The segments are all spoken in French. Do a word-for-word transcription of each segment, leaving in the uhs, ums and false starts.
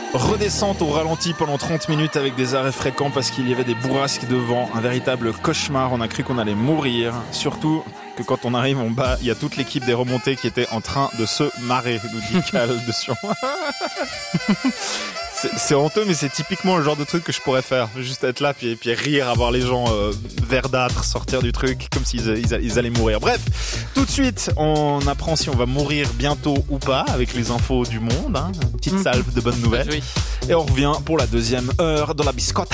Redescente au ralenti pendant trente minutes avec des arrêts fréquents parce qu'il y avait des bourrasques devant. Un véritable cauchemar, on a cru qu'on allait mourir. Surtout que quand on arrive en bas, il y a toute l'équipe des remontées qui était en train de se marrer, nous dit Cal de Sion. C'est, c'est honteux, mais c'est typiquement le genre de truc que je pourrais faire. Juste être là, puis, puis rire, avoir les gens euh, verdâtres, sortir du truc, comme s'ils ils, ils allaient mourir. Bref, tout de suite, on apprend si on va mourir bientôt ou pas, avec les infos du monde. Hein, une petite salve de bonnes nouvelles. Oui. Et on revient pour la deuxième heure dans la biscotte.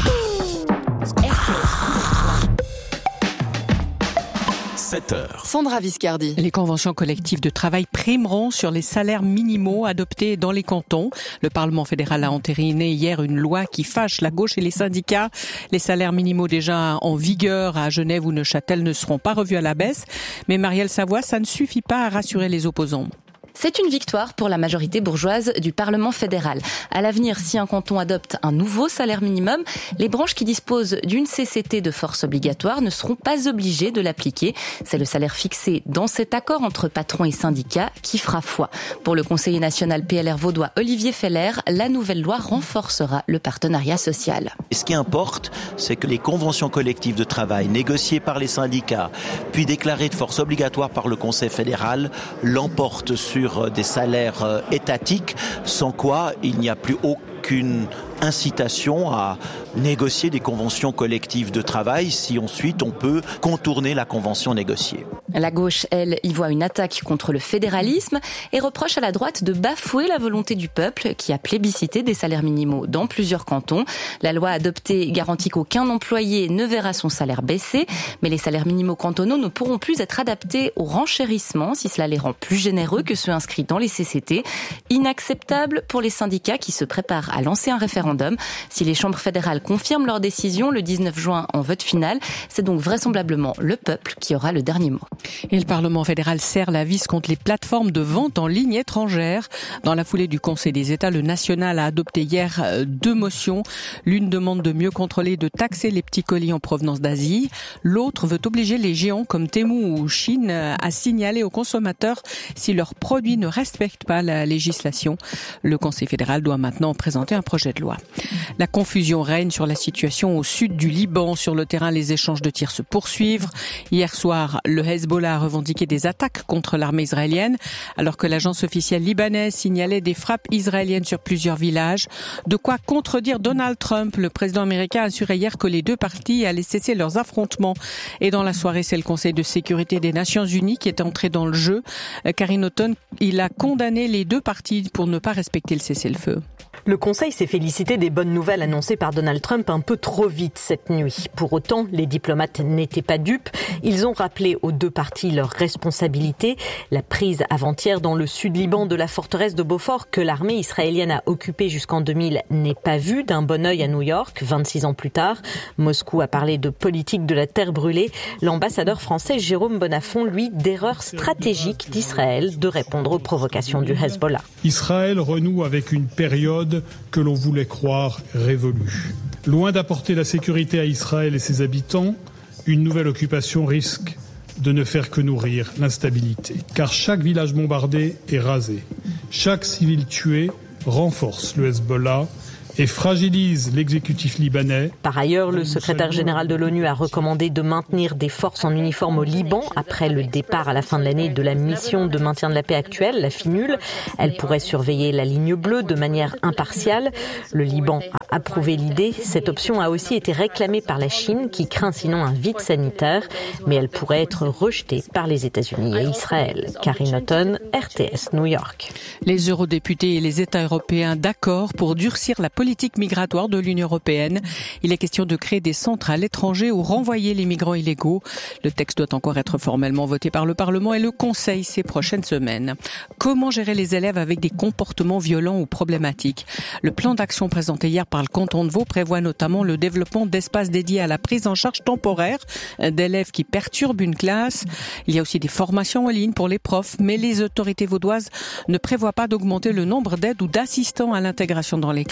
sept heures. Sandra Viscardi. Les conventions collectives de travail primeront sur les salaires minimaux adoptés dans les cantons. Le Parlement fédéral a entériné hier une loi qui fâche la gauche et les syndicats. Les salaires minimaux déjà en vigueur à Genève ou Neuchâtel ne seront pas revus à la baisse. Mais Marielle Savoie, ça ne suffit pas à rassurer les opposants. C'est une victoire pour la majorité bourgeoise du Parlement fédéral. À l'avenir, si un canton adopte un nouveau salaire minimum, les branches qui disposent d'une C C T de force obligatoire ne seront pas obligées de l'appliquer. C'est le salaire fixé dans cet accord entre patrons et syndicats qui fera foi. Pour le conseiller national P L R vaudois Olivier Feller, la nouvelle loi renforcera le partenariat social. Et ce qui importe, c'est que les conventions collectives de travail négociées par les syndicats, puis déclarées de force obligatoire par le Conseil fédéral, l'emportent sur des salaires étatiques, sans quoi il n'y a plus aucune incitation à négocier des conventions collectives de travail si ensuite on peut contourner la convention négociée. La gauche, elle, y voit une attaque contre le fédéralisme et reproche à la droite de bafouer la volonté du peuple qui a plébiscité des salaires minimaux dans plusieurs cantons. La loi adoptée garantit qu'aucun employé ne verra son salaire baisser, mais les salaires minimaux cantonaux ne pourront plus être adaptés au renchérissement si cela les rend plus généreux que ceux inscrits dans les C C T. Inacceptable pour les syndicats qui se préparent à lancer un référendum. Si les chambres fédérales confirment leur décision le dix-neuf juin en vote final, c'est donc vraisemblablement le peuple qui aura le dernier mot. Et le Parlement fédéral serre la vis contre les plateformes de vente en ligne étrangères. Dans la foulée du Conseil des États, le national a adopté hier deux motions. L'une demande de mieux contrôler et de taxer les petits colis en provenance d'Asie. L'autre veut obliger les géants comme Temu ou Chine à signaler aux consommateurs si leurs produits ne respectent pas la législation. Le Conseil fédéral doit maintenant présenter un projet de loi. La confusion règne sur la situation au sud du Liban. Sur le terrain, les échanges de tirs se poursuivent. Hier soir, le Hezbollah a revendiqué des attaques contre l'armée israélienne, alors que l'agence officielle libanaise signalait des frappes israéliennes sur plusieurs villages. De quoi contredire Donald Trump. Le président américain a assuré hier que les deux parties allaient cesser leurs affrontements. Et dans la soirée, c'est le Conseil de sécurité des Nations Unies qui est entré dans le jeu. Karine Auton, il a condamné les deux parties pour ne pas respecter le cessez-le-feu. Le Conseil s'est félicité des bonnes nouvelles annoncées par Donald Trump un peu trop vite cette nuit. Pour autant, les diplomates n'étaient pas dupes. Ils ont rappelé aux deux parties leurs responsabilités. La prise avant-hier dans le sud Liban de la forteresse de Beaufort que l'armée israélienne a occupée jusqu'en deux mille n'est pas vue d'un bon œil à New York, vingt-six ans plus tard. Moscou a parlé de politique de la terre brûlée. L'ambassadeur français Jérôme Bonnafont, lui, d'erreur stratégique d'Israël de répondre aux provocations du Hezbollah. Israël renoue avec une période que l'on voulait croire révolue. Loin d'apporter la sécurité à Israël et ses habitants, une nouvelle occupation risque de ne faire que nourrir l'instabilité. Car chaque village bombardé est rasé. Chaque civil tué renforce le Hezbollah et fragilise l'exécutif libanais. Par ailleurs, le secrétaire général de l'ONU a recommandé de maintenir des forces en uniforme au Liban après le départ à la fin de l'année de la mission de maintien de la paix actuelle, la FINUL. Elle pourrait surveiller la ligne bleue de manière impartiale. Le Liban a approuvé l'idée. Cette option a aussi été réclamée par la Chine qui craint sinon un vide sanitaire, mais elle pourrait être rejetée par les États-Unis et Israël. Karine Auton, R T S New York. Les eurodéputés et les États européens d'accord pour durcir la politique migratoire de l'Union européenne. Il est question de créer des centres à l'étranger où renvoyer les migrants illégaux. Le texte doit encore être formellement voté par le Parlement et le Conseil ces prochaines semaines. Comment gérer les élèves avec des comportements violents ou problématiques? Le plan d'action présenté hier par le canton de Vaud prévoit notamment le développement d'espaces dédiés à la prise en charge temporaire d'élèves qui perturbent une classe. Il y a aussi des formations en ligne pour les profs, mais les autorités vaudoises ne prévoient pas d'augmenter le nombre d'aides ou d'assistants à l'intégration dans les classes.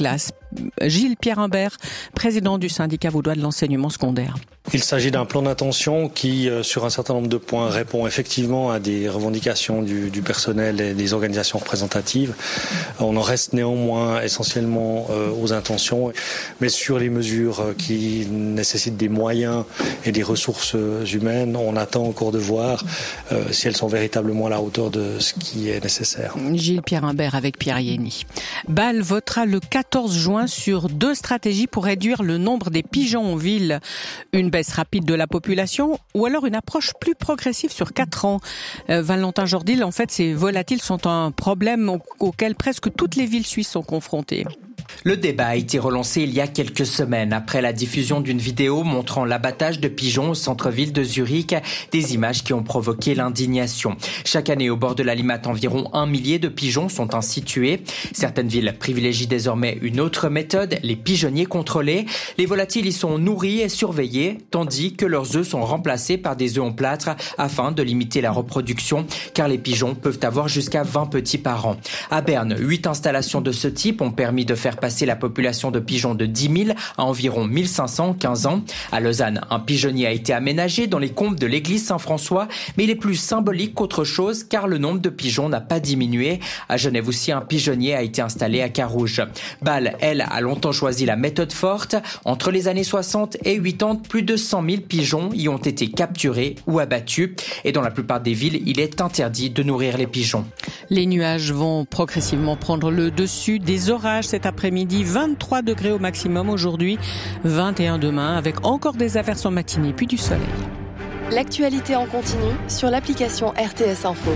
Gilles Pierre Imbert, président du syndicat vaudois de l'enseignement secondaire. Il s'agit d'un plan d'intention qui, sur un certain nombre de points, répond effectivement à des revendications du, du personnel et des organisations représentatives. On en reste néanmoins essentiellement aux intentions, mais sur les mesures qui nécessitent des moyens et des ressources humaines, on attend encore de voir euh, si elles sont véritablement à la hauteur de ce qui est nécessaire. Gilles Pierre Imbert avec Pierre Yéni. Bâle votera le quatorze juin sur deux stratégies pour réduire le nombre des pigeons en ville. Une baisse rapide de la population ou alors une approche plus progressive sur quatre ans. Euh, Valentin Jordil, en fait, ces volatiles sont un problème au- auquel presque toutes les villes suisses sont confrontées. Le débat a été relancé il y a quelques semaines après la diffusion d'une vidéo montrant l'abattage de pigeons au centre-ville de Zurich, des images qui ont provoqué l'indignation. Chaque année, au bord de la Limmat, environ un millier de pigeons sont ainsi tués. Certaines villes privilégient désormais une autre méthode, les pigeonniers contrôlés. Les volatiles y sont nourris et surveillés, tandis que leurs œufs sont remplacés par des œufs en plâtre afin de limiter la reproduction, car les pigeons peuvent avoir jusqu'à vingt petits par an. À Berne, huit installations de ce type ont permis de faire passer la population de pigeons de dix mille à environ mille cinq cents en quinze ans. À Lausanne, un pigeonnier a été aménagé dans les combles de l'église Saint-François, mais il est plus symbolique qu'autre chose car le nombre de pigeons n'a pas diminué. À Genève aussi, un pigeonnier a été installé à Carouge. Bâle, elle, a longtemps choisi la méthode forte. Entre les années soixante et quatre-vingt-dix, plus de cent mille pigeons y ont été capturés ou abattus. Et dans la plupart des villes, il est interdit de nourrir les pigeons. Les nuages vont progressivement prendre le dessus. Des orages cet après-midi, vingt-trois degrés au maximum aujourd'hui, vingt et un demain, avec encore des averses en matinée, puis du soleil. L'actualité en continu sur l'application R T S Info.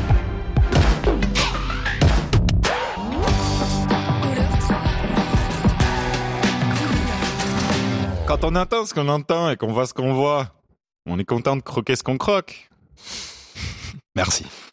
Quand on entend ce qu'on entend et qu'on voit ce qu'on voit, on est content de croquer ce qu'on croque. Merci.